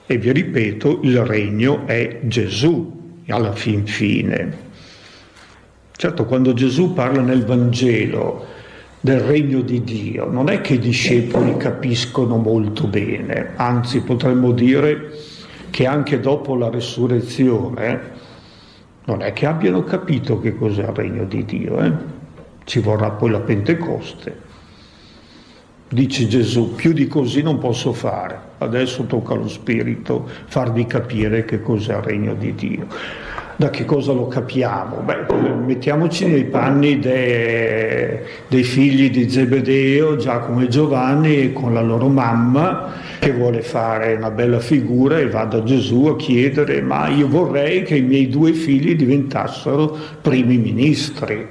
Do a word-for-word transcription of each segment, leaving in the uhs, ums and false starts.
E vi ripeto, il regno è Gesù, alla fin fine. Certo, quando Gesù parla nel Vangelo del regno di Dio, non è che i discepoli capiscono molto bene, anzi potremmo dire che anche dopo la resurrezione non è che abbiano capito che cos'è il regno di Dio, eh? Ci vorrà poi la Pentecoste. Dice Gesù, più di così non posso fare, adesso tocca allo Spirito farvi capire che cos'è il regno di Dio. Da che cosa lo capiamo? Beh, mettiamoci nei panni dei, dei figli di Zebedeo, Giacomo e Giovanni, con la loro mamma che vuole fare una bella figura e va da Gesù a chiedere: ma io vorrei che i miei due figli diventassero primi ministri.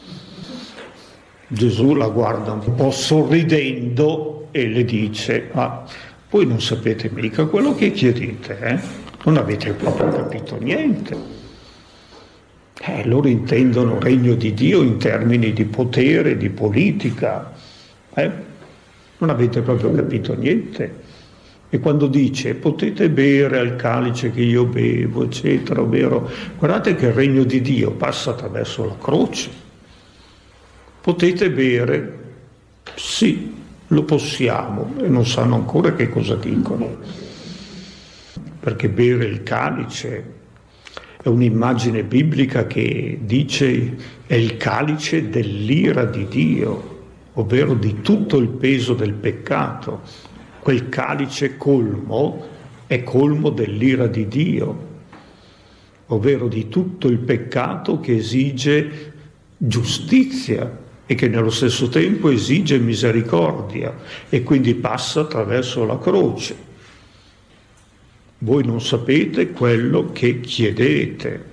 Gesù la guarda un po' sorridendo e le dice: ma voi non sapete mica quello che chiedete, eh? Non avete proprio capito niente. Eh, loro intendono regno di Dio in termini di potere, di politica. Eh? Non avete proprio capito niente. E quando dice potete bere al calice che io bevo, eccetera, ovvero guardate che il regno di Dio passa attraverso la croce. Potete bere? Sì, lo possiamo, e non sanno ancora che cosa dicono. Perché bere il calice è un'immagine biblica che dice è il calice dell'ira di Dio, ovvero di tutto il peso del peccato. Quel calice colmo è colmo dell'ira di Dio, ovvero di tutto il peccato che esige giustizia e che nello stesso tempo esige misericordia e quindi passa attraverso la croce. Voi non sapete quello che chiedete.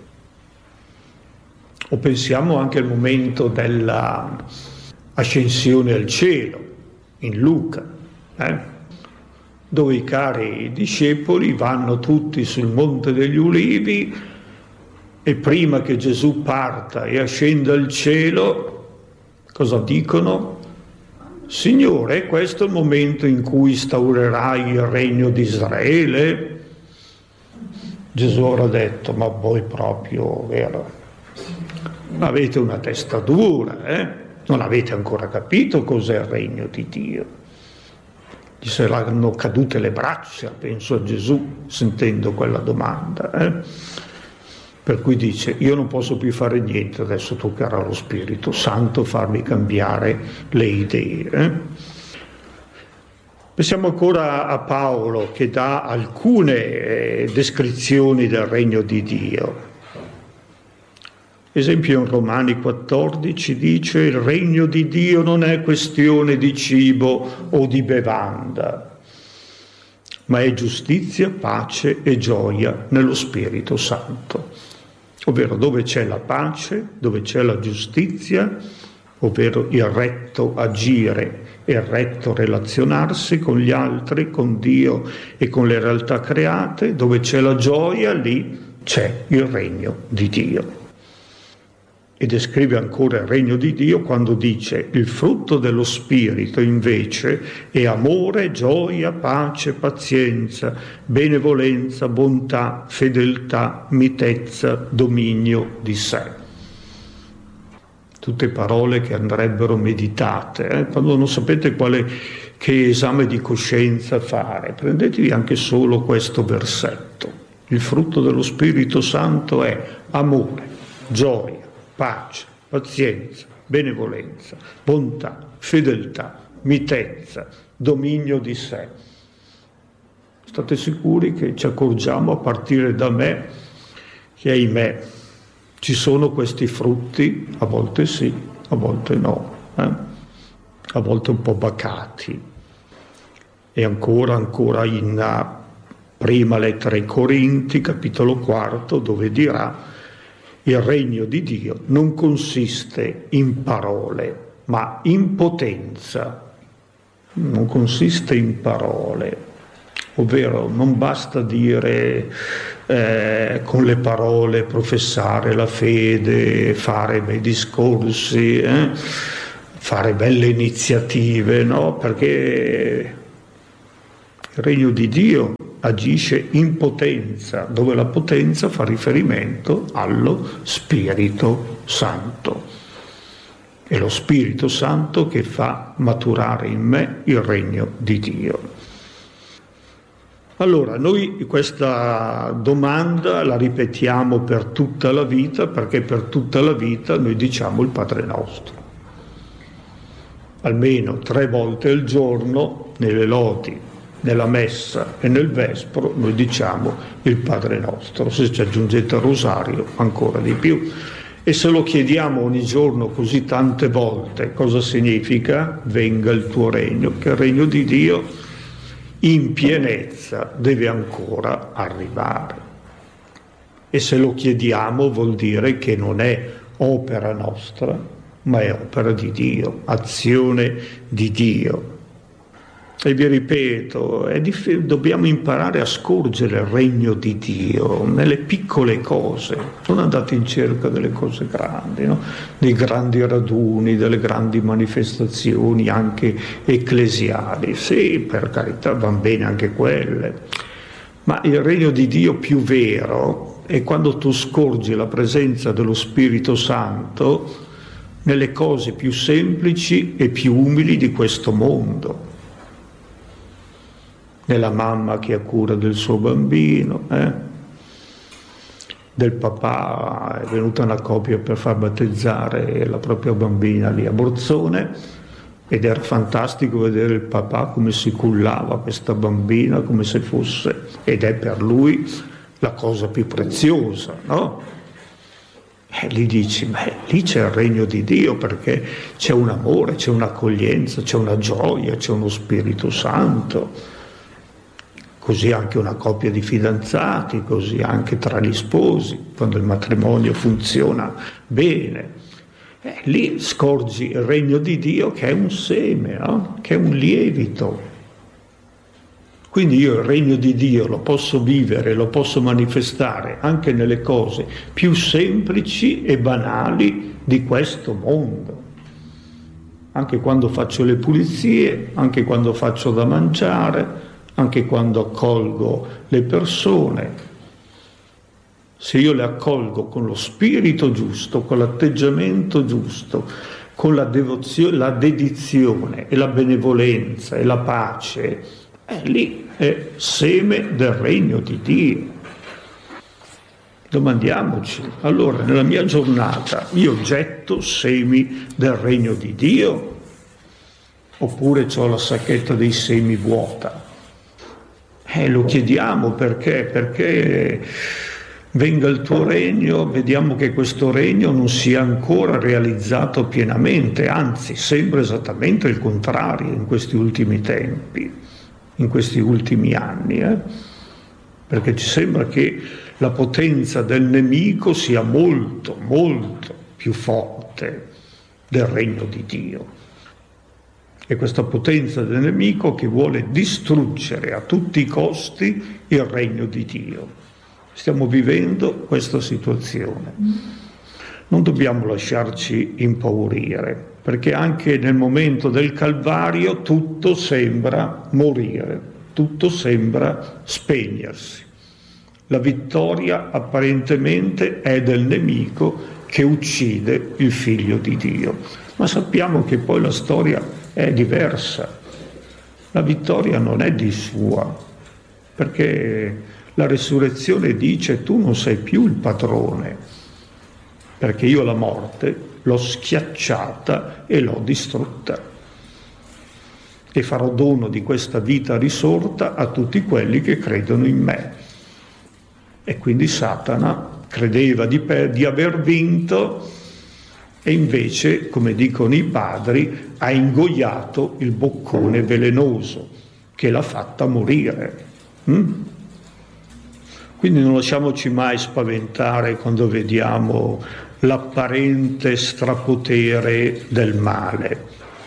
O pensiamo anche al momento della ascensione al cielo, in Luca, eh? dove i cari discepoli vanno tutti sul Monte degli Ulivi e prima che Gesù parta e ascenda al cielo, cosa dicono? Signore, questo è il momento in cui instaurerai il regno di Israele? Gesù ora ha detto: ma voi proprio, vero? Avete una testa dura, eh? Non avete ancora capito cos'è il regno di Dio. Gli saranno cadute le braccia, penso a Gesù, sentendo quella domanda. Eh? Per cui dice: io non posso più fare niente, adesso toccherà allo Spirito Santo farmi cambiare le idee. Eh? Pensiamo ancora a Paolo che dà alcune eh, descrizioni del regno di Dio. Esempio in Romani quattordici dice: il regno di Dio non è questione di cibo o di bevanda, ma è giustizia, pace e gioia nello Spirito Santo. Ovvero dove c'è la pace, dove c'è la giustizia, ovvero il retto agire e il retto relazionarsi con gli altri, con Dio e con le realtà create, dove c'è la gioia, lì c'è il regno di Dio. E descrive ancora il regno di Dio quando dice: il frutto dello Spirito invece è amore, gioia, pace, pazienza, benevolenza, bontà, fedeltà, mitezza, dominio di sé. Tutte parole che andrebbero meditate. Eh? Quando non sapete quale, che esame di coscienza fare, prendetevi anche solo questo versetto. Il frutto dello Spirito Santo è amore, gioia, pace, pazienza, benevolenza, bontà, fedeltà, mitezza, dominio di sé. State sicuri che ci accorgiamo a partire da me che, ahimè, ci sono questi frutti, a volte sì, a volte no, eh? A volte un po' bacati. E ancora, ancora in uh, prima lettera ai Corinti, capitolo quarto, dove dirà: il regno di Dio non consiste in parole, ma in potenza. Non consiste in parole, ovvero non basta dire eh, con le parole, professare la fede, fare bei discorsi, eh, fare belle iniziative, no? Perché il regno di Dio agisce in potenza, dove la potenza fa riferimento allo Spirito Santo. È lo Spirito Santo che fa maturare in me il regno di Dio. Allora, noi questa domanda la ripetiamo per tutta la vita, perché per tutta la vita noi diciamo il Padre Nostro. Almeno tre volte al giorno, nelle lodi, nella messa e nel vespro, noi diciamo il Padre Nostro. Se ci aggiungete il rosario, ancora di più. E se lo chiediamo ogni giorno così tante volte, cosa significa? Venga il tuo regno, che il regno di Dio in pienezza deve ancora arrivare. E se lo chiediamo vuol dire che non è opera nostra, ma è opera di Dio, azione di Dio. E vi ripeto, è dif- dobbiamo imparare a scorgere il regno di Dio nelle piccole cose, non andate in cerca delle cose grandi, no? Dei grandi raduni, delle grandi manifestazioni anche ecclesiali. Sì, per carità, vanno bene anche quelle, ma il regno di Dio più vero è quando tu scorgi la presenza dello Spirito Santo nelle cose più semplici e più umili di questo mondo. Nella mamma che ha cura del suo bambino, eh? Del papà, è venuta una coppia per far battezzare la propria bambina lì a Borzone, ed era fantastico vedere il papà come si cullava questa bambina, come se fosse, ed è per lui la cosa più preziosa, no? E lì dici, ma lì c'è il regno di Dio, perché c'è un amore, c'è un'accoglienza, c'è una gioia, c'è uno Spirito Santo. Così anche una coppia di fidanzati, così anche tra gli sposi, quando il matrimonio funziona bene. Eh, lì scorgi il regno di Dio che è un seme, no? Che è un lievito. Quindi io il regno di Dio lo posso vivere, lo posso manifestare anche nelle cose più semplici e banali di questo mondo. Anche quando faccio le pulizie, anche quando faccio da mangiare, anche quando accolgo le persone. Se io le accolgo con lo spirito giusto, con l'atteggiamento giusto, con la devozione, la dedizione e la benevolenza e la pace, eh, lì è seme del regno di Dio. Domandiamoci, allora nella mia giornata io getto semi del regno di Dio oppure ho la sacchetta dei semi vuota? Eh, lo chiediamo perché? Perché venga il tuo regno, vediamo che questo regno non sia ancora realizzato pienamente, anzi sembra esattamente il contrario in questi ultimi tempi, in questi ultimi anni, eh? Perché ci sembra che la potenza del nemico sia molto, molto più forte del regno di Dio. È questa potenza del nemico che vuole distruggere a tutti i costi il regno di Dio. Stiamo vivendo questa situazione. Non dobbiamo lasciarci impaurire, perché anche nel momento del Calvario tutto sembra morire, tutto sembra spegnersi. La vittoria apparentemente è del nemico che uccide il Figlio di Dio. Ma sappiamo che poi la storia è diversa. La vittoria non è di sua, perché la resurrezione dice tu non sei più il padrone, perché io la morte l'ho schiacciata e l'ho distrutta. E farò dono di questa vita risorta a tutti quelli che credono in me. E quindi Satana credeva di, per, di aver vinto, e invece, come dicono i padri, ha ingoiato il boccone velenoso che l'ha fatta morire. Mm? Quindi non lasciamoci mai spaventare quando vediamo l'apparente strapotere del male,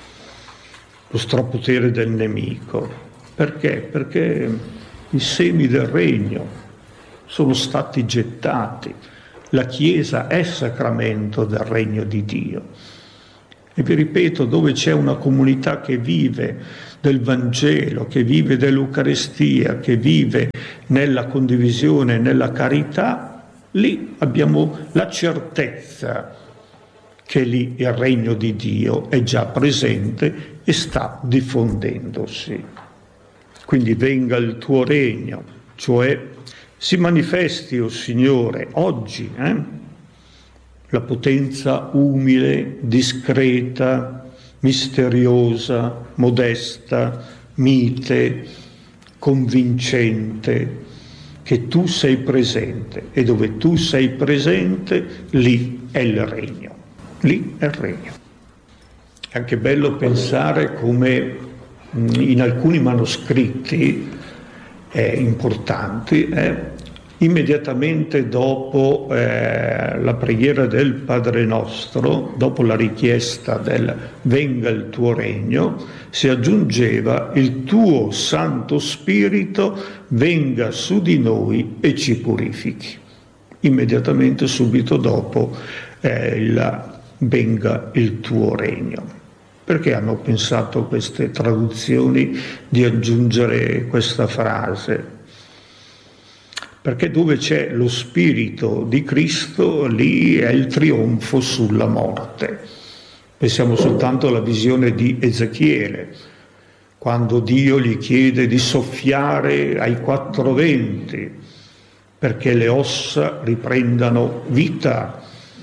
lo strapotere del nemico. Perché? Perché i semi del regno sono stati gettati. La Chiesa è sacramento del regno di Dio. E vi ripeto, dove c'è una comunità che vive del Vangelo, che vive dell'Eucaristia, che vive nella condivisione, nella carità, lì abbiamo la certezza che lì il regno di Dio è già presente e sta diffondendosi. Quindi venga il tuo regno, cioè si manifesti, o oh Signore, oggi, eh? la potenza umile, discreta, misteriosa, modesta, mite, convincente, che tu sei presente, e dove tu sei presente, lì è il regno, lì è il regno. È anche bello pensare come in alcuni manoscritti eh, importanti, eh, immediatamente dopo eh, la preghiera del Padre Nostro, dopo la richiesta del venga il tuo regno, si aggiungeva il tuo Santo Spirito venga su di noi e ci purifichi. Immediatamente subito dopo eh, il venga il tuo regno. Perché hanno pensato queste traduzioni di aggiungere questa frase? Perché dove c'è lo Spirito di Cristo, lì è il trionfo sulla morte. Pensiamo soltanto alla visione di Ezechiele, quando Dio gli chiede di soffiare ai quattro venti perché le ossa riprendano vita.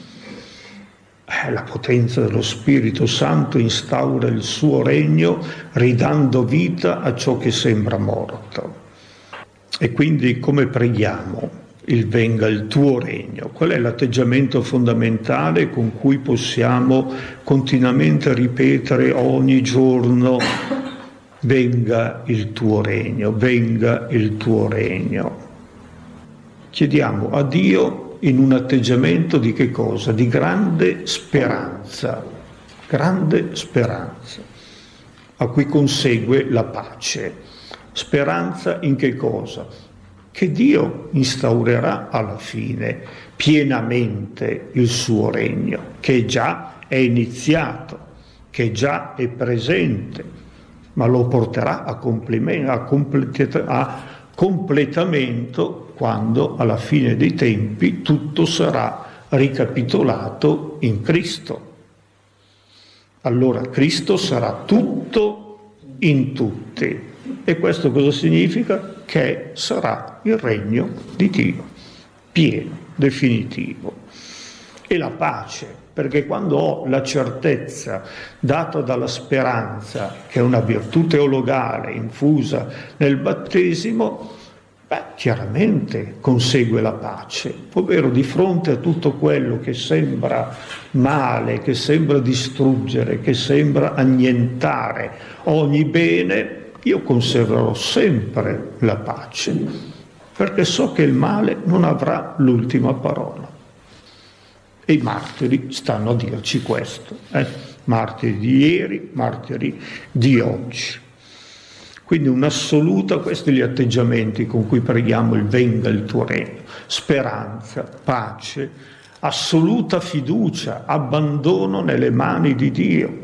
La potenza dello Spirito Santo instaura il suo regno ridando vita a ciò che sembra morto. E quindi come preghiamo il venga il tuo regno? Qual è l'atteggiamento fondamentale con cui possiamo continuamente ripetere ogni giorno venga il tuo regno, venga il tuo regno? Chiediamo a Dio in un atteggiamento di che cosa? Di grande speranza, grande speranza, a cui consegue la pace. Speranza in che cosa? Che Dio instaurerà alla fine pienamente il suo regno, che già è iniziato, che già è presente, ma lo porterà a, complimento, a, complet- a completamento quando alla fine dei tempi tutto sarà ricapitolato in Cristo. Allora Cristo sarà tutto in tutti. E questo cosa significa? Che sarà il regno di Dio, pieno, definitivo. E la pace, perché quando ho la certezza data dalla speranza, che è una virtù teologale infusa nel battesimo, beh, chiaramente consegue la pace, ovvero di fronte a tutto quello che sembra male, che sembra distruggere, che sembra annientare ogni bene, io conserverò sempre la pace, perché so che il male non avrà l'ultima parola. E i martiri stanno a dirci questo, eh? Martiri di ieri, martiri di oggi. Quindi un'assoluta, questi gli atteggiamenti con cui preghiamo il venga il tuo regno, speranza, pace, assoluta fiducia, abbandono nelle mani di Dio.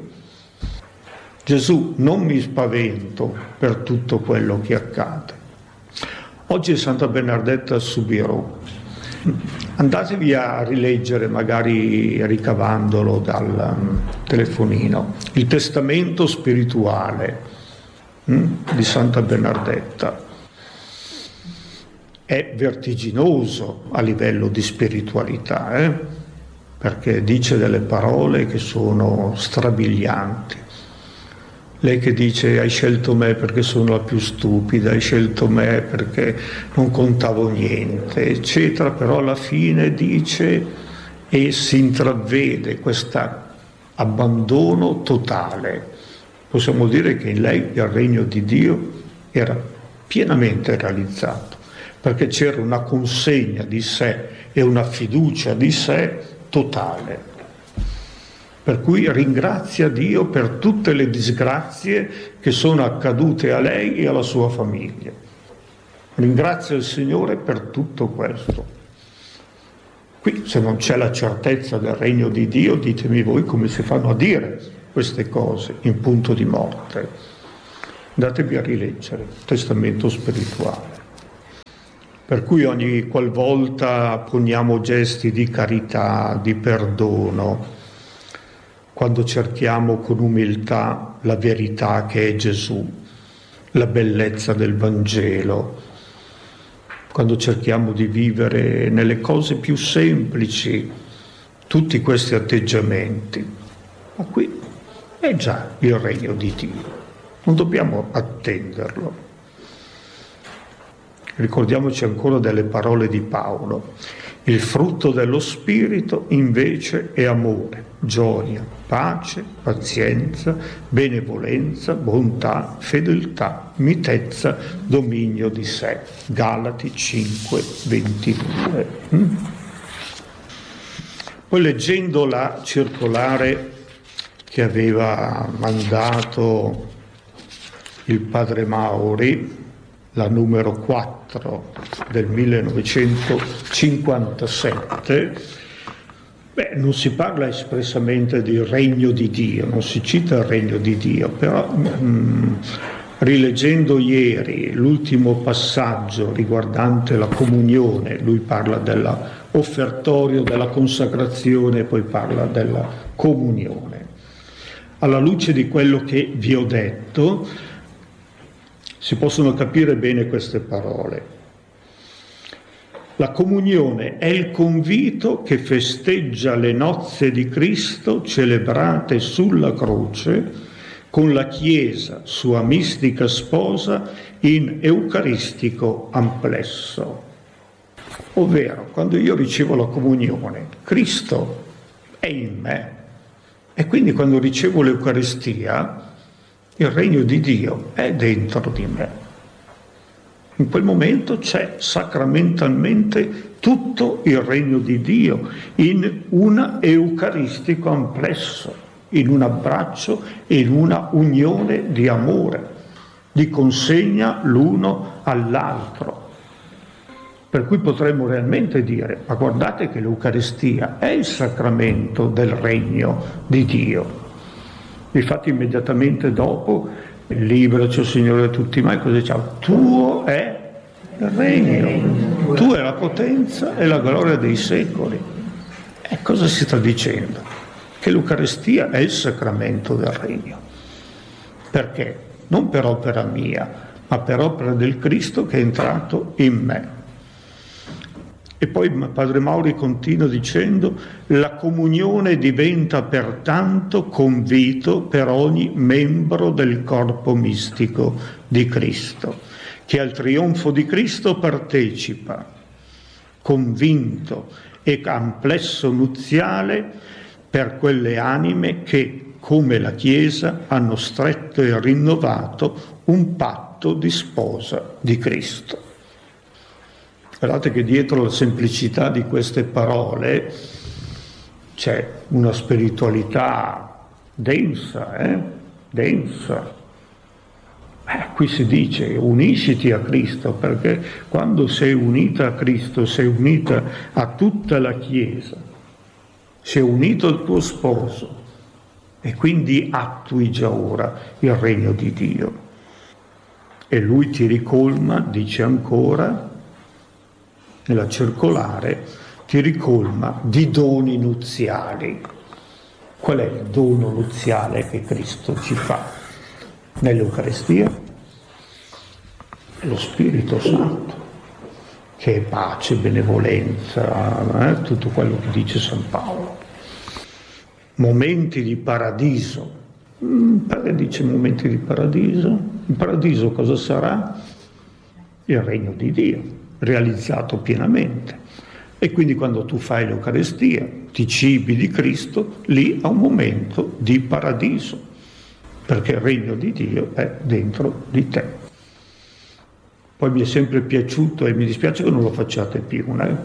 Gesù, non mi spavento per tutto quello che accade. Oggi è Santa Bernardetta Soubirous. Andatevi a rileggere, magari ricavandolo dal telefonino, il testamento spirituale hm, di Santa Bernardetta. È vertiginoso a livello di spiritualità, eh? Perché dice delle parole che sono strabilianti. Lei che dice hai scelto me perché sono la più stupida, hai scelto me perché non contavo niente, eccetera, però alla fine dice e si intravede questo abbandono totale. Possiamo dire che in lei il regno di Dio era pienamente realizzato, perché c'era una consegna di sé e una fiducia di sé totale. Per cui ringrazia Dio per tutte le disgrazie che sono accadute a lei e alla sua famiglia. Ringrazia il Signore per tutto questo. Qui, se non c'è la certezza del regno di Dio, ditemi voi come si fanno a dire queste cose in punto di morte. Andatevi a rileggere il testamento spirituale. Per cui ogni qualvolta poniamo gesti di carità, di perdono, quando cerchiamo con umiltà la verità che è Gesù, la bellezza del Vangelo, quando cerchiamo di vivere nelle cose più semplici tutti questi atteggiamenti, ma qui è già il regno di Dio, non dobbiamo attenderlo. Ricordiamoci ancora delle parole di Paolo. Il frutto dello Spirito invece è amore, gioia, pace, pazienza, benevolenza, bontà, fedeltà, mitezza, dominio di sé. Galati cinque ventidue. Mm? Poi leggendo la circolare che aveva mandato il padre Mauri, la numero quattro del millenovecentocinquantasette, beh, non si parla espressamente del regno di Dio, non si cita il regno di Dio, però mh, rileggendo ieri l'ultimo passaggio riguardante la comunione, lui parla dell'offertorio, della consacrazione e poi parla della comunione. Alla luce di quello che vi ho detto, si possono capire bene queste parole. La comunione è il convito che festeggia le nozze di Cristo celebrate sulla croce con la Chiesa, sua mistica sposa, in eucaristico amplesso. Ovvero, quando io ricevo la comunione, Cristo è in me e quindi quando ricevo l'Eucaristia, il regno di Dio è dentro di me. In quel momento c'è sacramentalmente tutto il regno di Dio in un eucaristico amplesso, in un abbraccio e in una unione di amore, di consegna l'uno all'altro. Per cui potremmo realmente dire, ma guardate che l'Eucaristia è il sacramento del regno di Dio. Infatti immediatamente dopo, liberaci, o Signore, tutti mai, cosa diciamo? Tuo è il regno, tu è la potenza e la gloria dei secoli. E cosa si sta dicendo? Che l'Eucaristia è il sacramento del regno. Perché? Non per opera mia, ma per opera del Cristo che è entrato in me. E poi padre Mauri continua dicendo: la comunione diventa pertanto convito per ogni membro del corpo mistico di Cristo, che al trionfo di Cristo partecipa, convinto e amplesso nuziale per quelle anime che, come la Chiesa, hanno stretto e rinnovato un patto di sposa di Cristo. Guardate che dietro la semplicità di queste parole c'è una spiritualità densa, eh? densa. Eh, qui si dice unisciti a Cristo, perché quando sei unita a Cristo sei unita a tutta la Chiesa, sei unito al tuo sposo e quindi attui già ora il regno di Dio. E lui ti ricolma, dice ancora, nella circolare, ti ricolma di doni nuziali. Qual è il dono nuziale che Cristo ci fa? Nell'Eucaristia? Lo Spirito Santo, che è pace, benevolenza, eh? tutto quello che dice San Paolo. Momenti di paradiso. Perché dice momenti di paradiso? Il paradiso cosa sarà? Il regno di Dio realizzato pienamente. E quindi quando tu fai l'Eucaristia, ti cibi di Cristo, lì ha un momento di paradiso, perché il regno di Dio è dentro di te. Poi mi è sempre piaciuto, e mi dispiace che non lo facciate più, eh,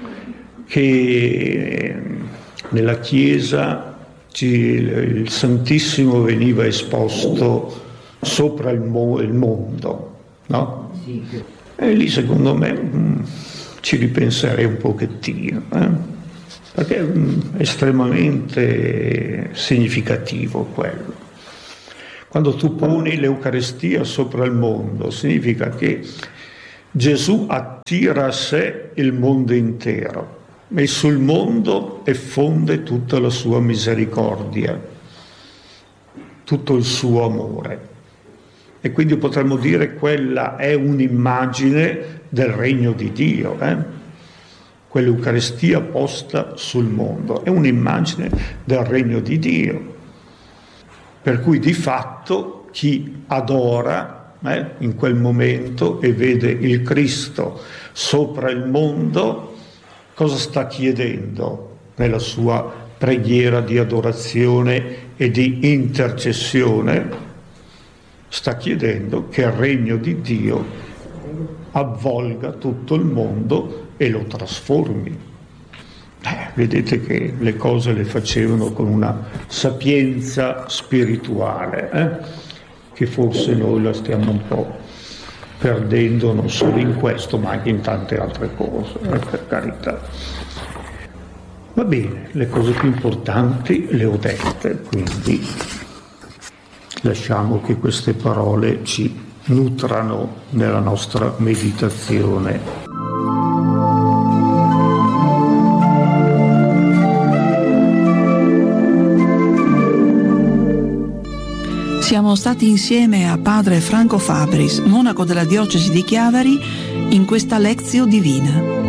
che nella Chiesa ci, il Santissimo veniva esposto sopra il, mo, il mondo, no? Sì. E lì secondo me mh, ci ripenserei un pochettino, eh? Perché è estremamente significativo quello. Quando tu poni l'Eucaristia sopra il mondo, significa che Gesù attira a sé il mondo intero e sul mondo effonde tutta la sua misericordia, tutto il suo amore. E quindi potremmo dire che quella è un'immagine del regno di Dio, eh? Quell'Eucaristia posta sul mondo è un'immagine del regno di Dio. Per cui di fatto chi adora eh, in quel momento e vede il Cristo sopra il mondo, cosa sta chiedendo nella sua preghiera di adorazione e di intercessione? Sta chiedendo che il regno di Dio avvolga tutto il mondo e lo trasformi. Eh, vedete che le cose le facevano con una sapienza spirituale, eh? che forse noi la stiamo un po' perdendo non solo in questo ma anche in tante altre cose, eh, per carità. Va bene, le cose più importanti le ho dette, quindi lasciamo che queste parole ci nutrano nella nostra meditazione. Siamo stati insieme a padre Franco Fabris, monaco della diocesi di Chiavari, in questa Lectio Divina.